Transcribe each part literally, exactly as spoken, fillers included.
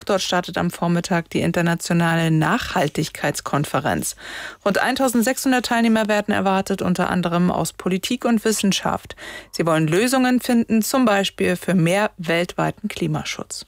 Dort startet am Vormittag die internationale Nachhaltigkeitskonferenz. Rund eintausendsechshundert Teilnehmer werden erwartet, unter anderem aus Politik und Wissenschaft. Sie wollen Lösungen finden, zum Beispiel für mehr weltweiten Klimaschutz.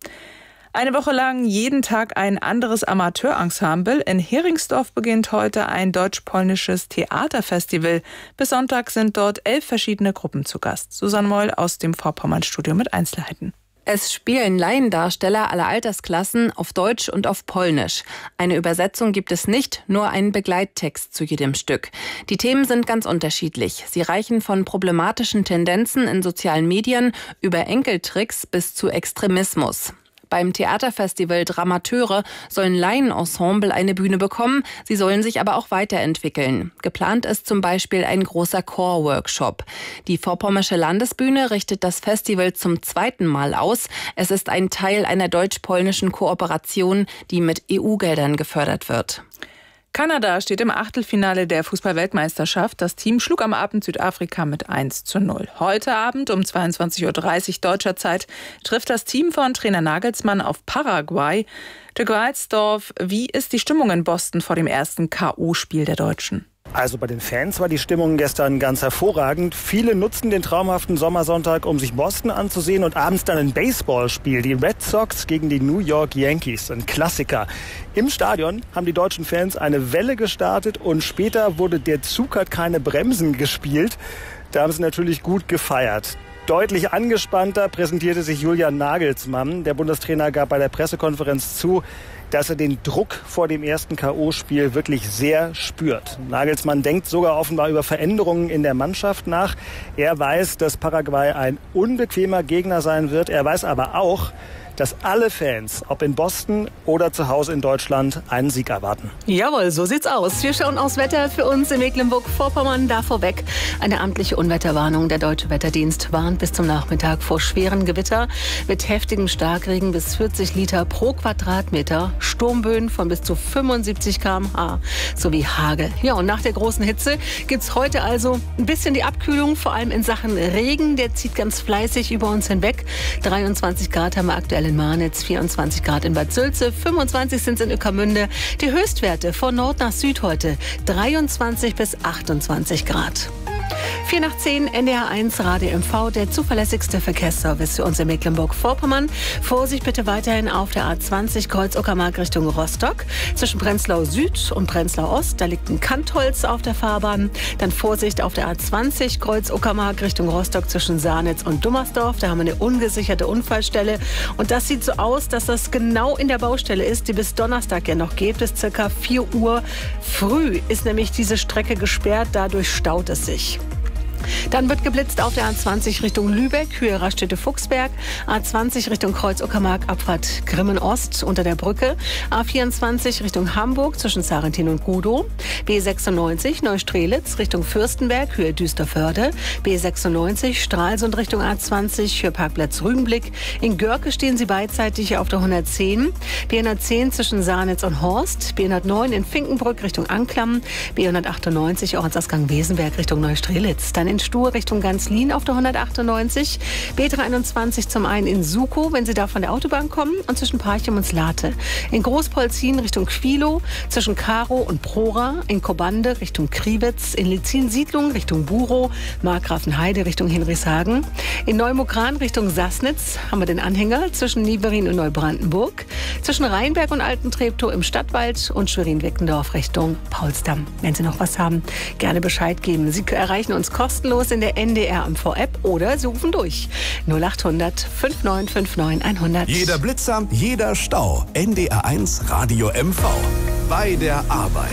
Eine Woche lang jeden Tag ein anderes Amateurensemble. In Heringsdorf beginnt heute ein deutsch-polnisches Theaterfestival. Bis Sonntag sind dort elf verschiedene Gruppen zu Gast. Susanne Moll aus dem Vorpommern-Studio mit Einzelheiten. Es spielen Laiendarsteller aller Altersklassen auf Deutsch und auf Polnisch. Eine Übersetzung gibt es nicht, nur einen Begleittext zu jedem Stück. Die Themen sind ganz unterschiedlich. Sie reichen von problematischen Tendenzen in sozialen Medien über Enkeltricks bis zu Extremismus. Beim Theaterfestival Dramateure sollen Laienensemble eine Bühne bekommen, sie sollen sich aber auch weiterentwickeln. Geplant ist zum Beispiel ein großer Chor-Workshop. Die Vorpommersche Landesbühne richtet das Festival zum zweiten Mal aus. Es ist ein Teil einer deutsch-polnischen Kooperation, die mit E U-Geldern gefördert wird. Kanada steht im Achtelfinale der Fußball-Weltmeisterschaft. Das Team schlug am Abend Südafrika mit eins zu null. Heute Abend um zweiundzwanzig Uhr dreißig deutscher Zeit trifft das Team von Trainer Nagelsmann auf Paraguay. Dirk Walzdorf, wie ist die Stimmung in Boston vor dem ersten K O-Spiel der Deutschen? Also bei den Fans war die Stimmung gestern ganz hervorragend. Viele nutzen den traumhaften Sommersonntag, um sich Boston anzusehen und abends dann ein Baseballspiel. Die Red Sox gegen die New York Yankees, ein Klassiker. Im Stadion haben die deutschen Fans eine Welle gestartet und später wurde Der Zug hat keine Bremsen gespielt. Da haben sie natürlich gut gefeiert. Deutlich angespannter präsentierte sich Julian Nagelsmann. Der Bundestrainer gab bei der Pressekonferenz zu, dass er den Druck vor dem ersten K O-Spiel wirklich sehr spürt. Nagelsmann denkt sogar offenbar über Veränderungen in der Mannschaft nach. Er weiß, dass Paraguay ein unbequemer Gegner sein wird. Er weiß aber auch, dass alle Fans, ob in Boston oder zu Hause in Deutschland, einen Sieg erwarten. Jawohl, so sieht's aus. Wir schauen aufs Wetter für uns in Mecklenburg-Vorpommern. Da vorweg eine amtliche Unwetterwarnung. Der Deutsche Wetterdienst warnt bis zum Nachmittag vor schweren Gewitter mit heftigem Starkregen bis vierzig Liter pro Quadratmeter, Sturmböen von bis zu fünfundsiebzig Kilometer pro Stunde sowie Hagel. Ja, und nach der großen Hitze gibt's heute also ein bisschen die Abkühlung, vor allem in Sachen Regen. Der zieht ganz fleißig über uns hinweg. dreiundzwanzig Grad haben wir aktuell in Marnitz, vierundzwanzig Grad in Bad Sülze, fünfundzwanzig sind es in Ueckermünde. Die Höchstwerte von Nord nach Süd heute dreiundzwanzig bis achtundzwanzig Grad. vier nach zehn, N D R eins Radio M V, der zuverlässigste Verkehrsservice für uns in Mecklenburg-Vorpommern. Vorsicht bitte weiterhin auf der A zwanzig Kreuz-Uckermark Richtung Rostock. Zwischen Prenzlau Süd und Prenzlau Ost, da liegt ein Kantholz auf der Fahrbahn. Dann Vorsicht auf der A zwanzig Kreuz-Uckermark Richtung Rostock zwischen Sarnitz und Dummersdorf. Da haben wir eine ungesicherte Unfallstelle. Und das sieht so aus, dass das genau in der Baustelle ist, die bis Donnerstag ja noch geht. Bis circa vier Uhr früh ist nämlich diese Strecke gesperrt. Dadurch staut es sich. Dann wird geblitzt auf der A zwanzig Richtung Lübeck, Höhe Raststätte-Fuchsberg. A zwanzig Richtung Kreuz-Uckermark, Abfahrt Grimmen-Ost unter der Brücke. A vierundzwanzig Richtung Hamburg zwischen Sarentin und Gudow. B sechsundneunzig Neustrelitz Richtung Fürstenberg, Höhe Düsterförde. B sechsundneunzig Stralsund Richtung A zwanzig, Höhe Parkplatz Rügenblick. In Görke stehen Sie beidseitig auf der hundertzehn. B hundertzehn zwischen Sarnitz und Horst. B hundertneun in Finkenbrück Richtung Anklam. B hundertachtundneunzig Ortsausgang Wesenberg Richtung Neustrelitz. Dann in Stur Richtung Ganzlin auf der hundertachtundneunzig. B dreiundzwanzig zum einen in Sukow, wenn Sie da von der Autobahn kommen, und zwischen Parchim und Slate. In Großpolzin Richtung Quilo, zwischen Karo und Prora. In Kobande Richtung Kriwitz. In Lezin-Siedlung Richtung Burow. Markgrafenheide Richtung Hinrichshagen. In Neumukran Richtung Sassnitz haben wir den Anhänger zwischen Nieverin und Neubrandenburg. Zwischen Rheinberg und Altentreptow im Stadtwald und Schwerin-Weckendorf Richtung Paulsdamm. Wenn Sie noch was haben, gerne Bescheid geben. Sie erreichen uns kostenlos in der N D R M V-App oder Sie rufen durch null achthundert neunundfünfzig neunundfünfzig hundert. Jeder Blitzer, jeder Stau. N D R eins Radio M V. Bei der Arbeit.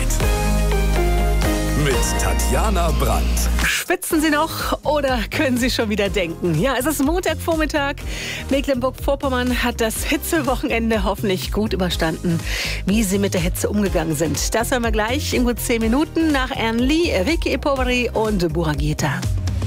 Mit Tatjana Brandt. Schwitzen Sie noch oder können Sie schon wieder denken? Ja, es ist Montagvormittag. Mecklenburg-Vorpommern hat das Hitzewochenende hoffentlich gut überstanden. Wie Sie mit der Hitze umgegangen sind, das hören wir gleich in gut zehn Minuten nach Ern Lee, Ricky Poveri und Buragita.